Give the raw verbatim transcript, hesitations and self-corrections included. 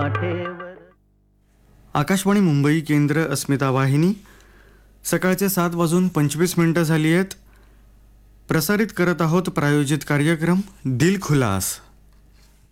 वाटेवर. आकाशवाणी मुंबई केंद्र, अस्मिता वाहिनी. सकाळचे सात वाजून पंचवीस मिनिटं झाली आहेत. प्रसारित करत आहोत प्रायोजित कार्यक्रम दिल खुलास.